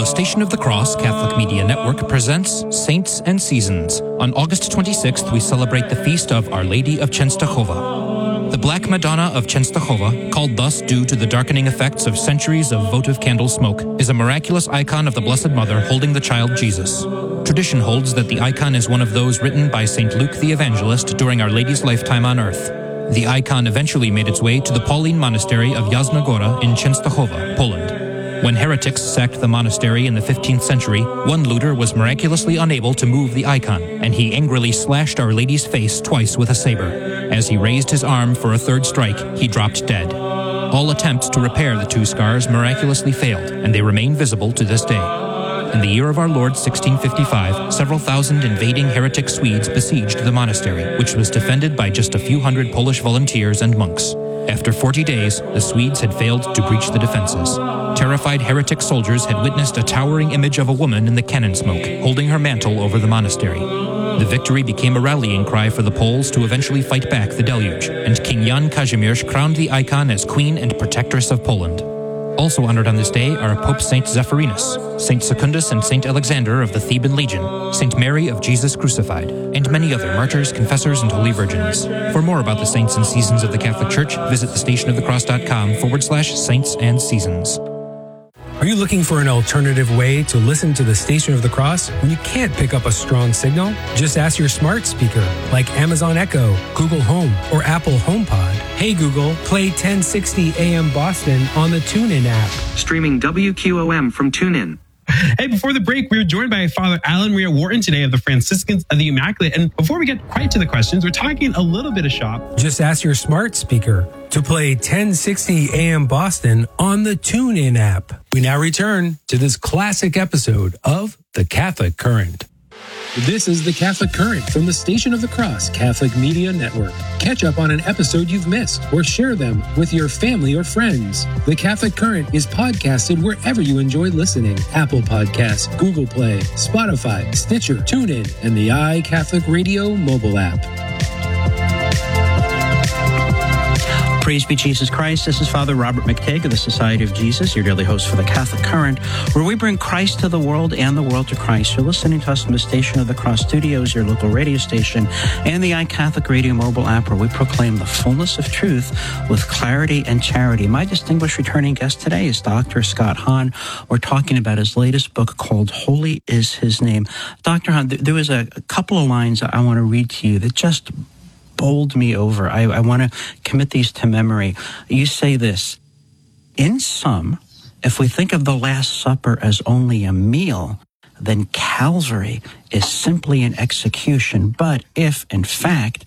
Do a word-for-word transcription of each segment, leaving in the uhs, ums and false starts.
The Station of the Cross Catholic Media Network presents Saints and Seasons. On August twenty-sixth, we celebrate the feast of Our Lady of Częstochowa. The Black Madonna of Częstochowa, called thus due to the darkening effects of centuries of votive candle smoke, is a miraculous icon of the Blessed Mother holding the child Jesus. Tradition holds that the icon is one of those written by Saint Luke the Evangelist during Our Lady's lifetime on earth. The icon eventually made its way to the Pauline Monastery of Jasna Góra in Częstochowa, Poland. When heretics sacked the monastery in the fifteenth century, one looter was miraculously unable to move the icon, and he angrily slashed Our Lady's face twice with a saber. As he raised his arm for a third strike, he dropped dead. All attempts to repair the two scars miraculously failed, and they remain visible to this day. In the year of our Lord sixteen fifty-five, several thousand invading heretic Swedes besieged the monastery, which was defended by just a few hundred Polish volunteers and monks. After forty days, the Swedes had failed to breach the defenses. Terrified heretic soldiers had witnessed a towering image of a woman in the cannon smoke, holding her mantle over the monastery. The victory became a rallying cry for the Poles to eventually fight back the deluge, and King Jan Kazimierz crowned the icon as Queen and Protectress of Poland. Also honored on this day are Pope Saint Zephyrinus, Saint Secundus and Saint Alexander of the Theban Legion, Saint Mary of Jesus Crucified, and many other martyrs, confessors, and holy virgins. For more about the saints and seasons of the Catholic Church, visit thestationofthecross.com forward slash saints and seasons. Are you looking for an alternative way to listen to the Station of the Cross when you can't pick up a strong signal? Just ask your smart speaker, like Amazon Echo, Google Home, or Apple HomePod. Hey Google, play ten sixty A M Boston on the TuneIn app. Streaming W Q O M from TuneIn. Hey, before the break, we were joined by Father Alan Maria Wharton today of the Franciscans of the Immaculate. And before we get quite to the questions, we're talking a little bit of shop. Just ask your smart speaker to play ten sixty A M Boston on the TuneIn app. We now return to this classic episode of The Catholic Current. This is The Catholic Current from the Station of the Cross Catholic Media Network. Catch up on an episode you've missed or share them with your family or friends. The Catholic Current is podcasted wherever you enjoy listening. Apple Podcasts, Google Play, Spotify, Stitcher, TuneIn, and the iCatholic Radio mobile app. Praise be Jesus Christ. This is Father Robert McTague of the Society of Jesus, your daily host for the Catholic Current, where we bring Christ to the world and the world to Christ. You're listening to us from the Station of the Cross Studios, your local radio station, and the iCatholic Radio mobile app, where we proclaim the fullness of truth with clarity and charity. My distinguished returning guest today is Doctor Scott Hahn. We're talking about his latest book called Holy is His Name. Doctor Hahn, there was a couple of lines I want to read to you that just bowled me over. I, I want to commit these to memory. You say this: in sum, if we think of the Last Supper as only a meal, then Calvary is simply an execution. But if, in fact,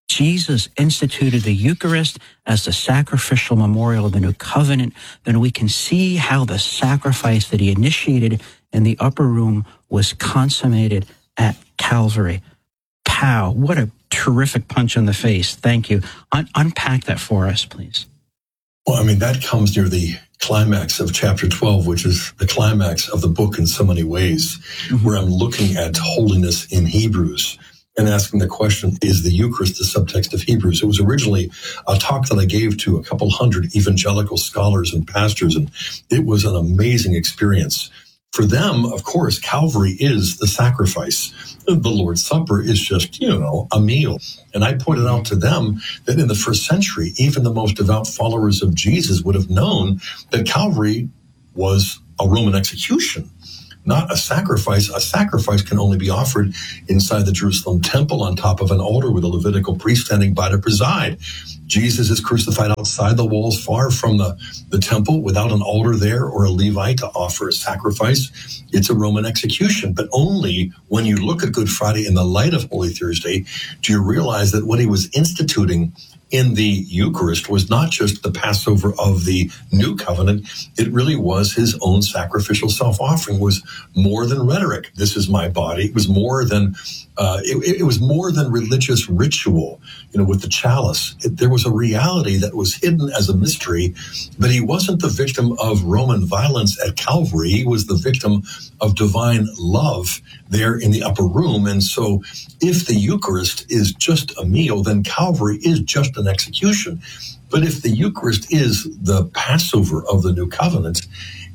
Jesus instituted the Eucharist as the sacrificial memorial of the new covenant, then we can see how the sacrifice that he initiated in the upper room was consummated at Calvary. Pow, what a terrific punch in the face. Thank you. Un- unpack that for us, please. Well, I mean, that comes near the climax of chapter twelve, which is the climax of the book in so many ways, mm-hmm. where I'm looking at holiness in Hebrews and asking the question, is the Eucharist the subtext of Hebrews? It was originally a talk that I gave to a couple hundred evangelical scholars and pastors, and it was an amazing experience. For them, of course, Calvary is the sacrifice. The Lord's Supper is just, you know, a meal. And I pointed out to them that in the first century, even the most devout followers of Jesus would have known that Calvary was a Roman execution, not a sacrifice. A sacrifice can only be offered inside the Jerusalem temple on top of an altar with a Levitical priest standing by to preside. Jesus is crucified outside the walls, far from the, the temple, without an altar there or a Levite to offer a sacrifice. It's a Roman execution. But only when you look at Good Friday in the light of Holy Thursday do you realize that what he was instituting in the Eucharist was not just the Passover of the New Covenant. It really was his own sacrificial self-offering, was more than rhetoric. This is my body. It was more than uh, it, it was more than religious ritual. You know, with the chalice, it, there was a reality that was hidden as a mystery. But he wasn't the victim of Roman violence at Calvary. He was the victim of divine love there in the upper room. And so, if the Eucharist is just a meal, then Calvary is just an execution. But if the Eucharist is the Passover of the New Covenant,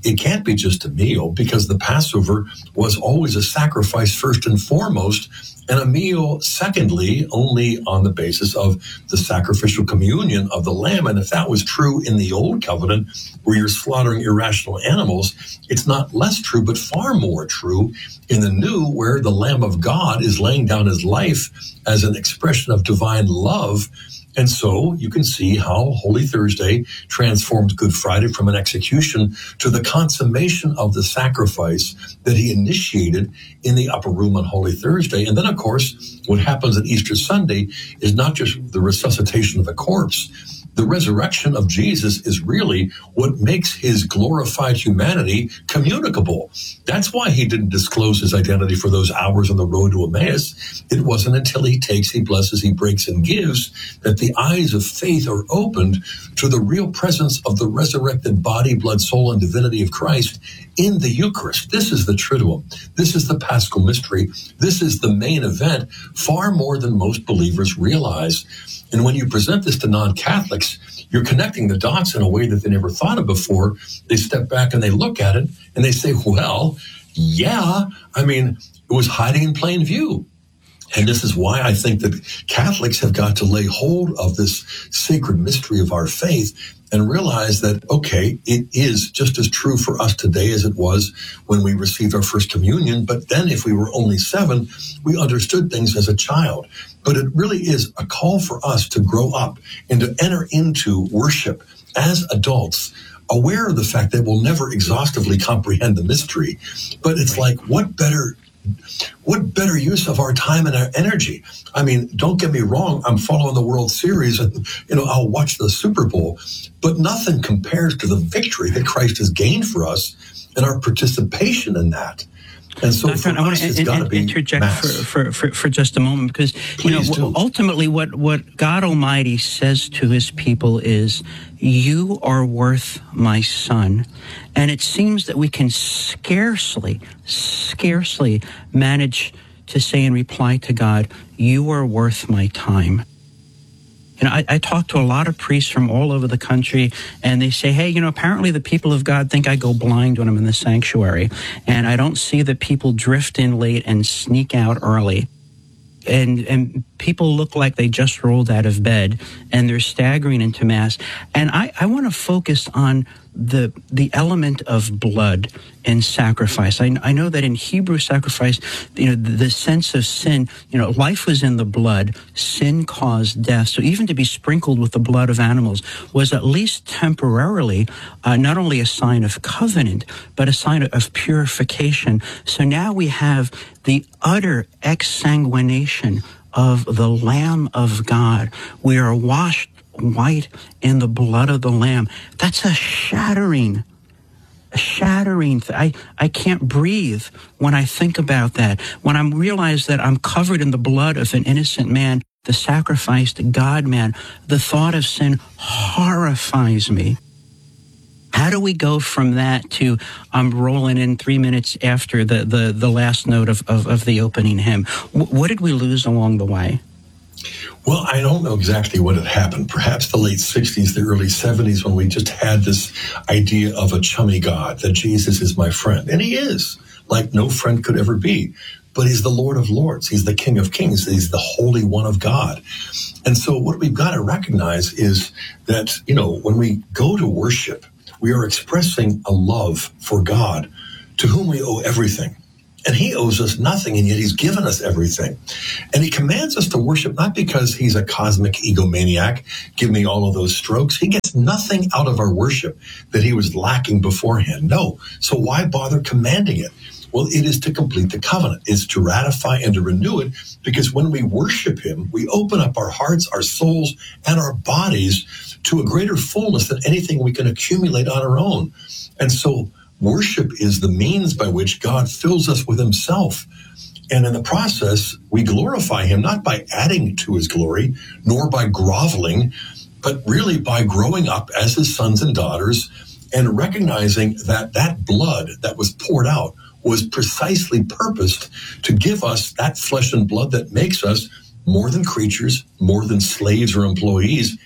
it can't be just a meal, because the Passover was always a sacrifice first and foremost, and a meal secondly, only on the basis of the sacrificial communion of the lamb. And if that was true in the old covenant, where you're slaughtering irrational animals, it's not less true, but far more true in the new, where the Lamb of God is laying down his life as an expression of divine love. And so you can see how Holy Thursday transformed Good Friday from an execution to the consummation of the sacrifice that he initiated in the upper room on Holy Thursday. And then, of course, what happens at Easter Sunday is not just the resuscitation of the corpse. The resurrection of Jesus is really what makes his glorified humanity communicable. That's why he didn't disclose his identity for those hours on the road to Emmaus. It wasn't until he takes, he blesses, he breaks, and gives that the eyes of faith are opened to the real presence of the resurrected body, blood, soul, and divinity of Christ in the Eucharist. This is the Triduum. This is the Paschal mystery. This is the main event, far more than most believers realize. And when you present this to non-Catholics, you're connecting the dots in a way that they never thought of before. They step back and they look at it and they say, well, yeah, I mean, it was hiding in plain view. And this is why I think that Catholics have got to lay hold of this sacred mystery of our faith and realize that, okay, it is just as true for us today as it was when we received our first communion. But then if we were only seven, we understood things as a child. But it really is a call for us to grow up and to enter into worship as adults, aware of the fact that we'll never exhaustively comprehend the mystery. But it's like, what better What better use of our time and our energy? I mean, don't get me wrong. I'm following the World Series and, you know, I'll watch the Super Bowl, but nothing compares to the victory that Christ has gained for us and our participation in that. And so Doctor, I want to in, in, interject for, for, for, for just a moment, because you know, do. ultimately what, what God Almighty says to his people is, you are worth my son. And it seems that we can scarcely, scarcely manage to say in reply to God, you are worth my time. You know, I, I talk to a lot of priests from all over the country, and they say, hey, you know, apparently the people of God think I go blind when I'm in the sanctuary, and I don't see that people drift in late and sneak out early. And and people look like they just rolled out of bed, and they're staggering into Mass. And I, I want to focus on the the element of blood in sacrifice. I, I know that in Hebrew sacrifice, you know, the, the sense of sin, you know, life was in the blood, sin caused death. So even to be sprinkled with the blood of animals was at least temporarily uh, not only a sign of covenant, but a sign of purification. So now we have the utter exsanguination of the Lamb of God. We are washed white in the blood of the Lamb. That's a shattering, a shattering. Th- I, I can't breathe when I think about that. When I realize that I'm covered in the blood of an innocent man, the sacrificed God-man, the thought of sin horrifies me. How do we go from that to I'm rolling in three minutes after the, the, the last note of, of, of the opening hymn? W- what did we lose along the way? Well, I don't know exactly what had happened. Perhaps the late sixties, the early seventies, when we just had this idea of a chummy God, that Jesus is my friend. And he is, like no friend could ever be. But he's the Lord of Lords. He's the King of Kings. He's the Holy One of God. And so what we've got to recognize is that, you know, when we go to worship, we are expressing a love for God, to whom we owe everything. And he owes us nothing, and yet he's given us everything. And he commands us to worship not because he's a cosmic egomaniac, give me all of those strokes. He gets nothing out of our worship that he was lacking beforehand. No. So why bother commanding it? Well, it is to complete the covenant. It's to ratify and to renew it, because when we worship him, we open up our hearts, our souls, and our bodies to a greater fullness than anything we can accumulate on our own. And so worship is the means by which God fills us with himself. And in the process, we glorify him not by adding to his glory, nor by groveling, but really by growing up as his sons and daughters and recognizing that that blood that was poured out was precisely purposed to give us that flesh and blood that makes us more than creatures, more than slaves or employees.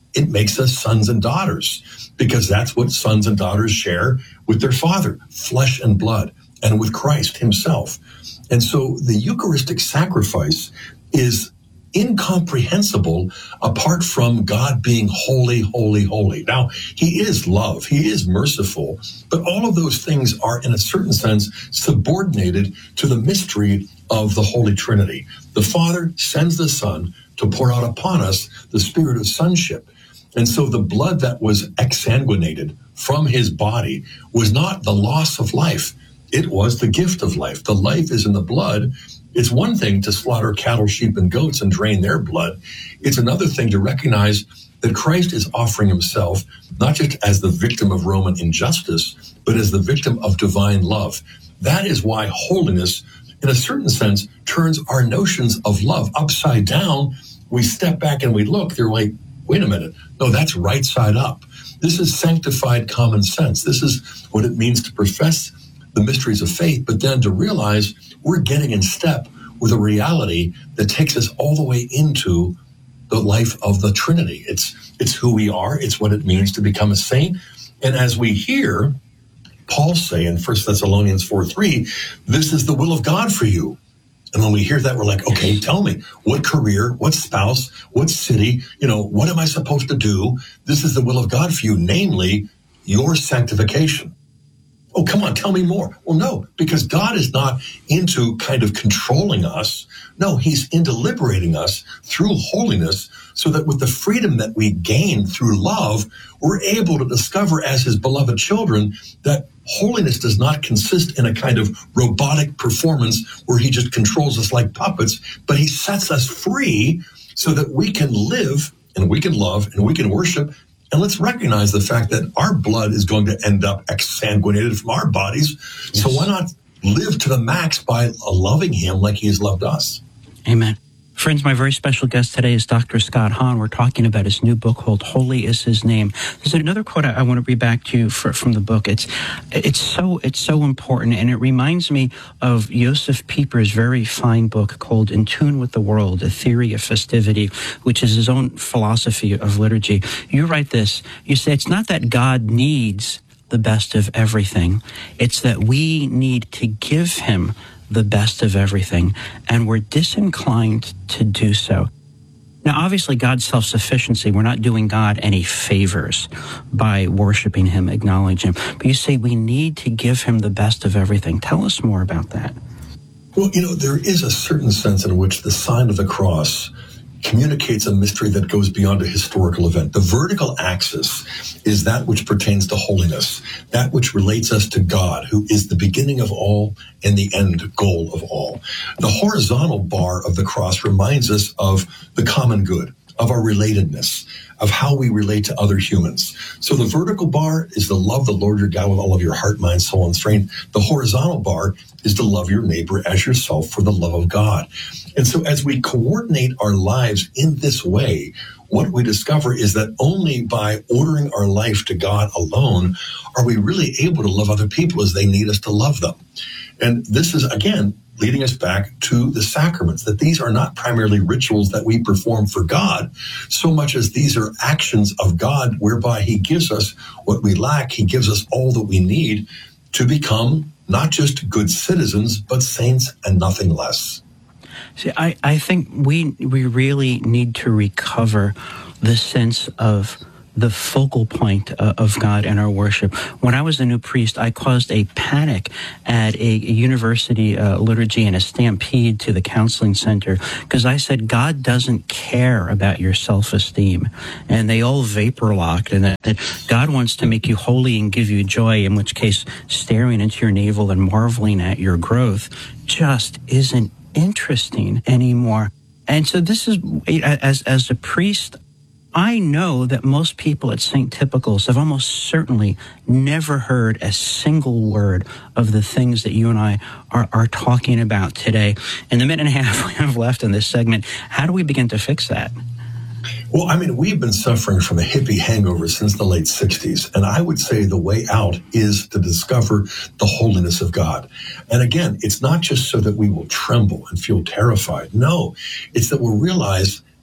it makes us sons and daughters, because that's what sons and daughters share with their Father, flesh and blood, and with Christ himself. And so the Eucharistic sacrifice is incomprehensible apart from God being holy, holy, holy. Now, he is love, he is merciful, but all of those things are, in a certain sense, subordinated to the mystery of the Holy Trinity. The Father sends the Son to pour out upon us the spirit of sonship. And so the blood that was exsanguinated from his body was not the loss of life. It was the gift of life. The life is in the blood. It's one thing to slaughter cattle, sheep, and goats and drain their blood. It's another thing to recognize that Christ is offering himself not just as the victim of Roman injustice, but as the victim of divine love. That is why holiness, in a certain sense, turns our notions of love upside down. We step back and we look, they're like, wait a minute, no, that's right side up. This is sanctified common sense. This is what it means to profess the mysteries of faith, but then to realize we're getting in step with a reality that takes us all the way into the life of the Trinity. It's it's who we are. It's what it means to become a saint. And as we hear Paul say in First Thessalonians four three, this is the will of God for you. And when we hear that, we're like, okay, tell me, what career, what spouse, what city, you know, what am I supposed to do? This is the will of God for you, namely your sanctification. Oh, come on, tell me more. Well, no, because God is not into kind of controlling us. No, he's into liberating us through holiness, so that with the freedom that we gain through love, we're able to discover as his beloved children that holiness does not consist in a kind of robotic performance where he just controls us like puppets, but he sets us free so that we can live and we can love and we can worship. And let's recognize the fact that our blood is going to end up exsanguinated from our bodies. Yes. So why not live to the max by loving him like he has loved us? Amen. Friends, my very special guest today is Doctor Scott Hahn. We're talking about his new book called Holy is His Name. There's another quote I, I want to read back to you for, from the book. It's it's so it's so important, and it reminds me of Josef Pieper's very fine book called In Tune with the World, A Theory of Festivity, which is his own philosophy of liturgy. You write this. You say, it's not that God needs the best of everything. It's that we need to give him the best of everything, and we're disinclined to do so. Now, obviously, God's self-sufficiency, we're not doing God any favors by worshiping him, acknowledging him. But you say we need to give him the best of everything. Tell us more about that. Well, you know, there is a certain sense in which the sign of the cross communicates a mystery that goes beyond a historical event. The vertical axis is that which pertains to holiness, that which relates us to God, who is the beginning of all and the end goal of all. The horizontal bar of the cross reminds us of the common good, of our relatedness, of how we relate to other humans. So the vertical bar is to love the Lord your God with all of your heart, mind, soul, and strength. The horizontal bar is to love your neighbor as yourself for the love of God. And so as we coordinate our lives in this way, what we discover is that only by ordering our life to God alone are we really able to love other people as they need us to love them. And this is, again, leading us back to the sacraments, that these are not primarily rituals that we perform for God, so much as these are actions of God whereby he gives us what we lack. He gives us all that we need to become not just good citizens, but saints and nothing less. See, I, I think we we really need to recover the sense of the focal point uh, of God in our worship. When I was a new priest, I caused a panic at a, a university uh, liturgy and a stampede to the counseling center because I said, God doesn't care about your self-esteem. And they all vapor locked, and that, that God wants to make you holy and give you joy, in which case staring into your navel and marveling at your growth just isn't interesting anymore. And so this is, as as a priest, I know that most people at Saint Typicals have almost certainly never heard a single word of the things that you and I are, are talking about today. In the minute and a half we have left in this segment, how do we begin to fix that? Well, I mean, we've been suffering from a hippie hangover since the late sixties. And I would say the way out is to discover the holiness of God. And again, it's not just so that we will tremble and feel terrified. No, it's that we'll realize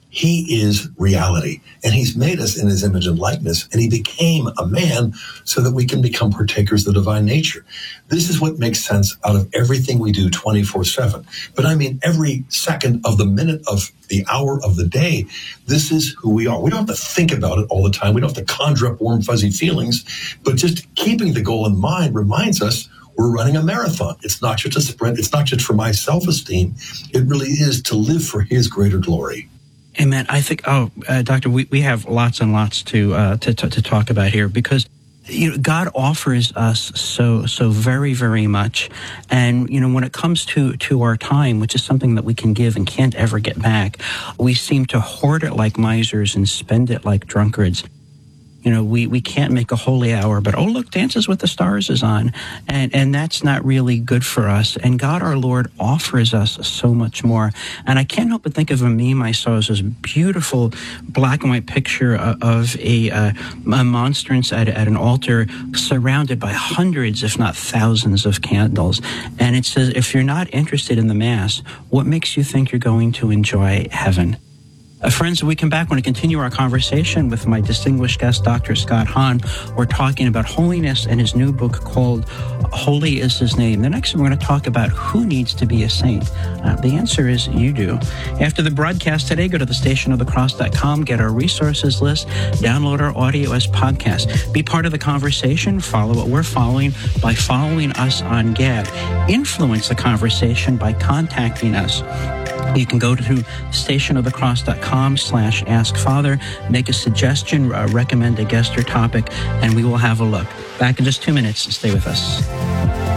He is reality, and he's made us in his image and likeness, and he became a man so that we can become partakers of the divine nature. This is what makes sense out of everything we do twenty-four seven. But I mean, every second of the minute of the hour of the day, this is who we are. We don't have to think about it all the time. We don't have to conjure up warm, fuzzy feelings, but just keeping the goal in mind reminds us we're running a marathon. It's not just a sprint. It's not just for my self-esteem. It really is to live for his greater glory. Amen. I think, oh, uh, Doctor, we, we have lots and lots to, uh, to, to to talk about here, because you know, God offers us so so very, very much. And, you know, when it comes to, to our time, which is something that we can give and can't ever get back, we seem to hoard it like misers and spend it like drunkards. You know, we, we can't make a holy hour, but, oh, look, Dances with the Stars is on. And, and that's not really good for us. And God, our Lord, offers us so much more. And I can't help but think of a meme I saw. It was this beautiful black and white picture of a, uh, a monstrance at, at an altar surrounded by hundreds, if not thousands, of candles. And it says, if you're not interested in the Mass, what makes you think you're going to enjoy heaven? Uh, friends, when we come back, we're going to continue our conversation with my distinguished guest, Doctor Scott Hahn. We're talking about holiness and his new book called Holy is His Name. The next, we're going to talk about who needs to be a saint. Uh, the answer is you do. After the broadcast today, go to the station of the cross dot com, get our resources list, download our audio as podcast. Be part of the conversation. Follow what we're following by following us on Gab. Influence the conversation by contacting us. You can go to station of the cross dot com slash ask father, make a suggestion, uh, recommend a guest or topic, and we will have a look. Back in just two minutes. Stay with us.